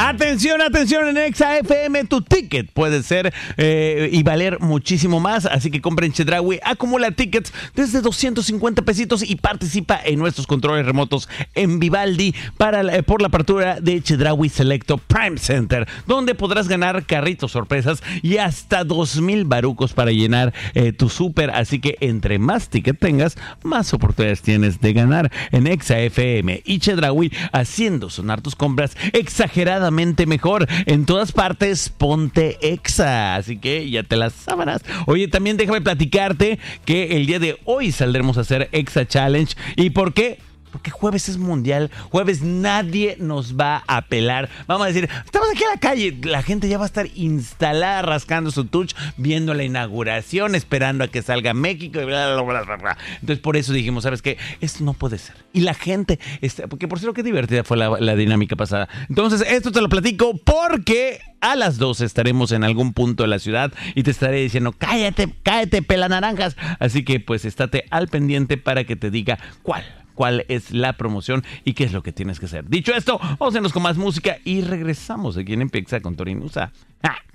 Atención, atención, en Exa FM tu ticket puede ser y valer muchísimo más, así que compra en Chedraui, acumula tickets desde 250 pesitos y participa en nuestros controles remotos en Vivaldi por la apertura de Chedraui Selecto Prime Center, donde podrás ganar carritos sorpresas y hasta 2,000 barucos para llenar tu súper, así que entre más ticket tengas, más oportunidades tienes de ganar en Exa FM y Chedraui, haciendo sonar tus compras exageradamente mejor. En todas partes, ponte Exa. Así que ya te las sábanas. Oye, también déjame platicarte que el día de hoy saldremos a hacer Exa Challenge. ¿Y por qué? Porque jueves es mundial, jueves nadie nos va a pelar. Vamos a decir, estamos aquí en la calle, la gente ya va a estar instalada rascando su touch, viendo la inauguración, esperando a que salga México y bla, bla, bla, bla, bla. Entonces por eso dijimos, ¿sabes qué? Esto no puede ser. Y la gente, porque por cierto, qué divertida fue la dinámica pasada. Entonces esto te lo platico porque a las 12 estaremos en algún punto de la ciudad y te estaré diciendo, cállate, pela naranjas. Así que pues estate al pendiente para que te diga cuál es la promoción y qué es lo que tienes que hacer. Dicho esto, vamos a irnos con más música y regresamos aquí en Exa con Tori Nusa. ¡Ja!